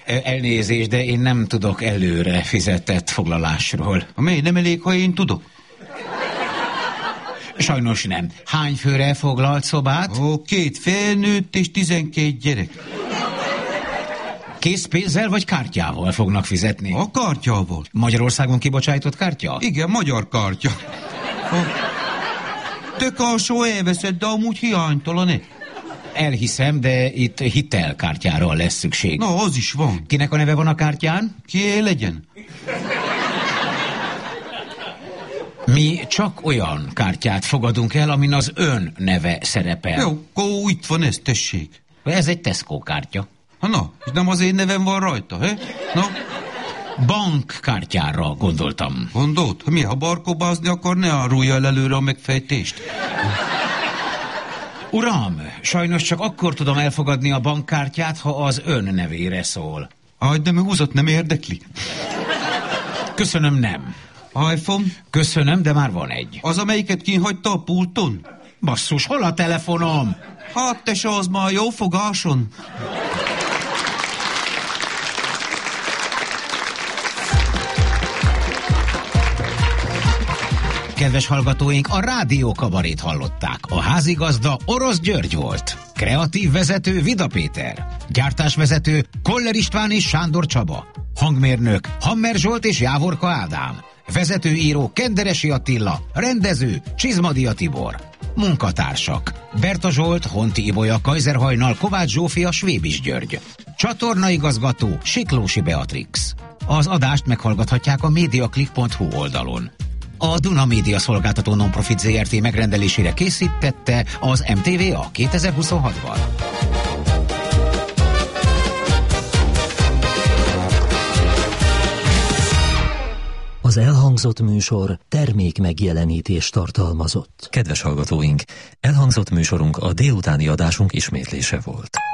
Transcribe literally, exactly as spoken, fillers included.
Elnézést, de én nem tudok előre fizetett foglalásról. Miért nem elég, ha én tudok? Sajnos nem. Hány főre foglalt szobát? Ó, két felnőtt és tizenkét gyerek. Készpénzzel vagy kártyával fognak fizetni? A kártyával. Magyarországon kibocsájtott kártya? Igen, magyar kártya. A... Tök alsó elveszed, de amúgy hiánytalan-e? Elhiszem, de itt hitelkártyára lesz szükség. Na, az is van. Kinek a neve van a kártyán? Kié legyen? Mi csak olyan kártyát fogadunk el, amin az ön neve szerepel. Jó, akkor itt van ez, tessék. Ez egy Tesco kártya. Ha na, és nem az én nevem van rajta, he? Na? Bankkártyára gondoltam. Gondolt? Mi, ha barkobázni akar, ne árulja el előre a megfejtést. Uram, sajnos csak akkor tudom elfogadni a bankkártyát, ha az ön nevére szól. Aj, de meg húzat nem érdekli. Köszönöm, nem. iPhone? Köszönöm, de már van egy. Az, amelyiket kihagyta a pulton? Basszus, hol a telefonom? Hát te se, az már jó fogáson. Kedves hallgatóink, a Rádió Kabarét hallották. A házigazda Orosz György volt. Kreatív vezető Vida Péter. Gyártásvezető Koller István és Sándor Csaba. Hangmérnök Hammer Zsolt és Jávorka Ádám. Vezetőíró Kenderesi Attila. Rendező Csizmadia Tibor. Munkatársak Berta Zsolt, Honti Ibolya, Kajzerhajnal, Kovács Zsófia, Svébis György. Csatornaigazgató Siklósi Beatrix. Az adást meghallgathatják a mediaclick pont hu oldalon. A Duna Média Szolgáltató Nonprofit zé er té megrendelésére készítette az em té vé á kétezer-huszonhatban. Az elhangzott műsor termék megjelenítést tartalmazott. Kedves hallgatóink, elhangzott műsorunk a délutáni adásunk ismétlése volt.